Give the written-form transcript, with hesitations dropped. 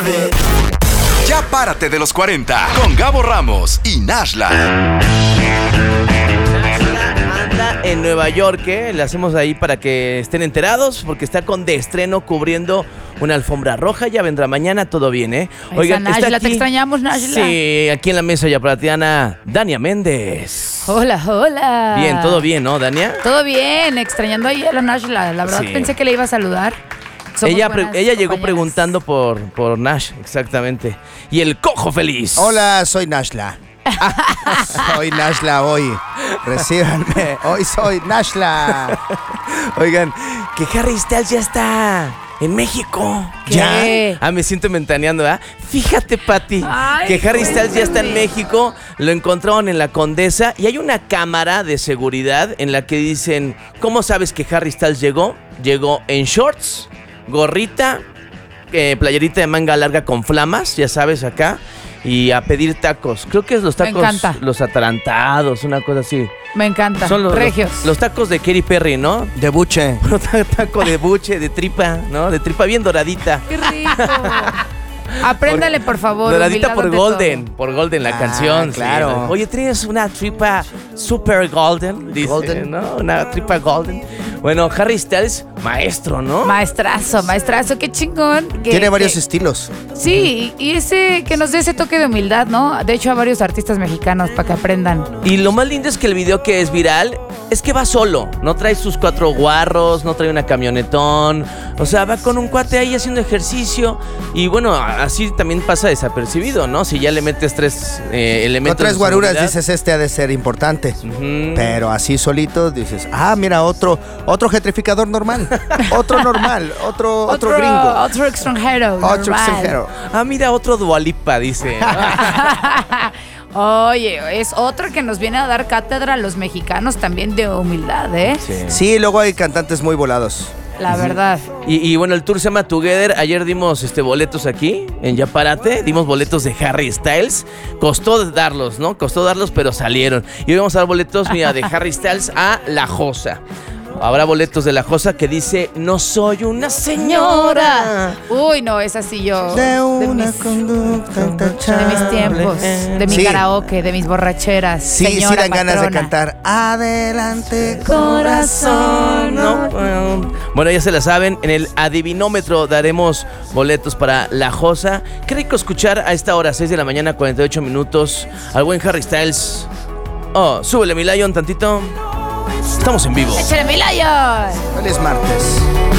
Ya párate de los 40 con Gabo Ramos y Nashla. Anda en Nueva York, ¿eh? Le hacemos ahí para que estén enterados, porque está con de estreno cubriendo una alfombra roja. Ya vendrá mañana, todo bien, ¿eh? Oigan, Nashla, te extrañamos, Nashla. Sí, aquí en la mesa yaparatiana, Dania Méndez. Hola, hola. Bien, todo bien, ¿no, Dania? Todo bien, extrañando ahí a la Nashla. La verdad Sí. Pensé que le iba a saludar. Ella llegó preguntando por Nash, exactamente. Y el cojo feliz. Hola, soy Nashla. Soy Nashla hoy. Recíbanme. Hoy soy Nashla. Oigan, que Harry Styles ya está en México. ¿Qué? ¿Ya? Me siento mentaneando, ¿ah? Fíjate, Pati, que Harry Styles ya está en México. Lo encontraron en la Condesa y hay una cámara de seguridad en la que dicen, ¿cómo sabes que Harry Styles llegó? Llegó en shorts, gorrita, playerita de manga larga con flamas, ya sabes, acá, y a pedir tacos. Creo que es los tacos, Me encanta. los atarantados, una cosa así. Me encanta. Son los Regios. Los tacos de Katy Perry, ¿no? De buche. Taco de buche, de tripa, ¿no? De tripa bien doradita. ¡Qué rico! Apréndale, por favor. Doradita por ante Golden. todo. Por Golden, la canción. claro. Sí. Oye, ¿tienes una tripa super golden? Dice, Golden. ¿no? Una tripa golden. Bueno, Harry Styles, maestro, ¿no? Maestrazo, qué chingón. Tiene varios estilos. Sí, y ese que nos dé ese toque de humildad, ¿no? De hecho, a varios artistas mexicanos para que aprendan. Y lo más lindo es que el video que es viral es que va solo. No trae sus 4 guarros, no trae una camionetón. O sea, va con un cuate ahí haciendo ejercicio. Y bueno, así también pasa desapercibido, ¿no? Si ya le metes 3 elementos. Con 3 de guaruras seguridad. dices, este ha de ser importante. Ujú. Pero así solito dices, mira, otro gentrificador normal. Otro normal. Otro gringo. Otro extranjero. Otro normal. extranjero. Mira, otro Dua Lipa, dice. Oye, es otro que nos viene a dar cátedra a los mexicanos también de humildad, ¿eh? Sí, luego hay cantantes muy volados. La verdad. Y bueno, el tour se llama Together. Ayer dimos boletos aquí, en Yaparate. Dimos boletos de Harry Styles. Costó darlos, ¿no? Costó darlos, pero salieron. Y hoy vamos a dar boletos, mira, de Harry Styles a La Josa. Habrá boletos de La Josa que dice, no soy una señora. Uy, no, es así yo. De una mis, conducta de intachable. mis tiempos, de mi Sí. karaoke, de mis borracheras. Sí, señora sí dan ganas de patrona. cantar. Adelante, Corazón. No. Bueno, ya se la saben. En el adivinómetro daremos boletos para La Josa. Qué rico escuchar a esta hora, 6 de la mañana, 48 minutos, al buen Harry Styles. Oh, súbele mi Lion tantito. Estamos en vivo. ¡Échale mi Lion! Feliz martes.